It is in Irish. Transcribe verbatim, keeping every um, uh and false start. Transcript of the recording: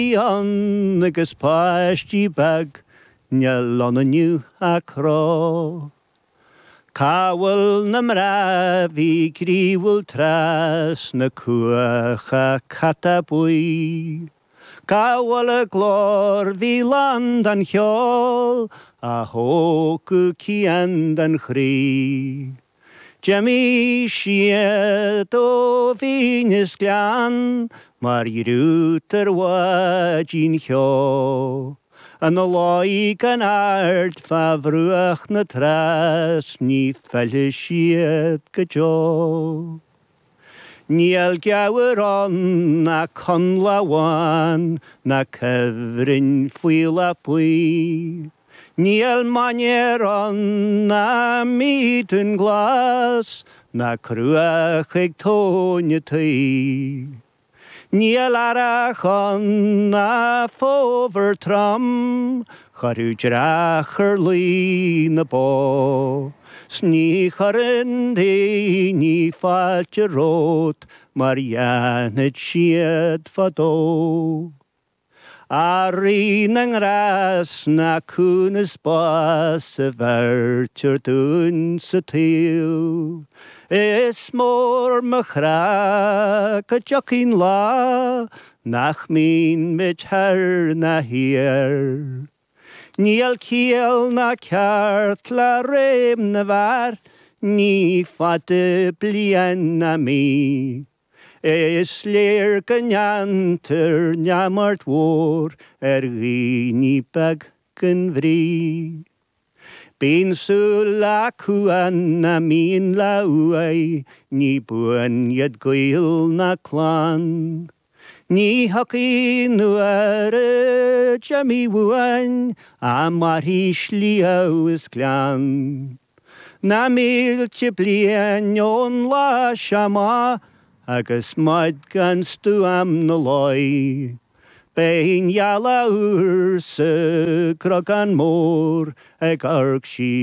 on agus páistí bag ne lonaniu a crá. Cáhfuil na mra bhí gríhfuil tras na cuacha catabui. Cáhfuil a glór bhí land an cheol a hócu cian an chrí. Jemmy siad ó bhínis glean mar i rútar wadín cheo. An a láig an ard fa bhrúach na tras ní felle siad go jo. Níl geabhar an na conlaháin na cyfrin fuil a pwy. Níl manier an na míd yn glas na cruach ag tóne ty. Níl arach an na fóver tram charú drach ar lí na bó. Sní charin dé ní failte rót mar ianid siad fadó. Arin ang ras na kunas bas a vertur dun sa til. Is mór machra ka jokin la nach min mit her na hier. Níl kiel na ceart la réim na var ní fade blian na mi. Is léir ganyantar neamart mór ar ghaoine bag gan bhrí. Bín súil acu an na mín la uai, ní buan iad gael na clan. Ní hoci nuair a Jemmy wuan, a mar hís líau is glan. Na mílte blian ón la siama, agus maid gan stú am na loi. Bein yala úr sa crog an mór ag arg sí.